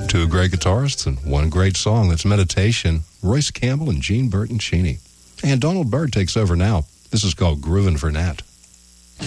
Two great guitarists and one great song. That's Meditation, Royce Campbell and Gene Bertoncini. And Donald Byrd takes over now. This is called Groovin' for Nat.